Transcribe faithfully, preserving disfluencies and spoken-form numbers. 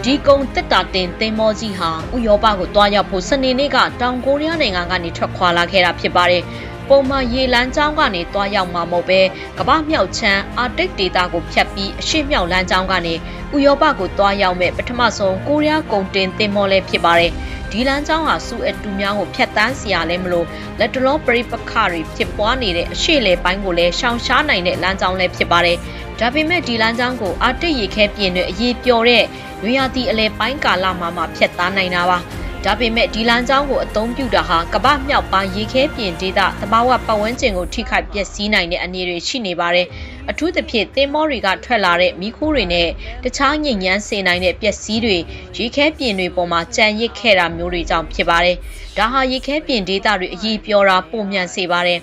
ဒီကုန်းတက်တာတင်သင်္ဘောကြီးဟာဥရောပကိုတွားရောက်ဖို့စနေနေ့ကတောင်ကိုရီးယားနိုင်ငံကနေထွက်ခွာလာခဲ့တာဖြစ်ပါတယ်။ပုံမှန်ရေလမ်းကြောင်းကနေတွားရောက်မှာမဟုတ်ပဲကမ္ဘာမြောက်ချမ်းအာတိတ်ဒေသကိုဖြတ်ပြီးအရှေ့မြောက်လမ်းကြောင်းကနေဥရောပကိုတွားရောက်မဲ့ပထမဆုံးကိုရီးယားကုန်တင်သင်္ဘောလည်းဖြစ်ပါတယ်။ဒီလမ်းကြောင်းဟာစူအတူများကိုဖြတ်တန်းစီရလဲမလို့လက်တလောပရိပခတွေဖြစ်ပွားနေတဲ့အရှေ့လေပိုင်းကိုလည်းရှောင်ရှားနိုင်တဲ့လမ်းကြောင်းလည်းဖြစ်ပါတယ်။ဒါပေမဲ့ဒီလမ်းကြောင်းကိုအာတိတ်ရေခဲပြင်တွေအရေးပျော်တဲ့ရွေရာသီအလဲပိုင်းကာလမှာမှဖြတ်သားနိုင်တာပါဒါပေမဲ့ဒီလမ်းကြောင်းကိုအသုံးပြုတာဟာကမ္ဘာမြောက်ပိုင်းရေခဲပြင်ဒေသသဘာဝပတ်ဝန်းကျင်ကိုထိခိုက်ပျက်စီးနိုင်တဲ့အနေတွေရှိနေပါတယ်အထူးသဖြင့်သင်္ဘောတွေကထွက်လာတဲ့မီးခိုးတွေနဲ့တခြားညစ်ညမ်းစေနိုင်တဲ့ပျက်စီးတွေရေခဲပြင်တွေပေါ်မှာကြံရစ်ခဲ့တာမျိုးတွေကြောင့်ဖြစ်ပါတယ်ဒါဟာရေခဲပြင်ဒေသတွေအရေးပျော်တာပုံမြန်စေပါတယ်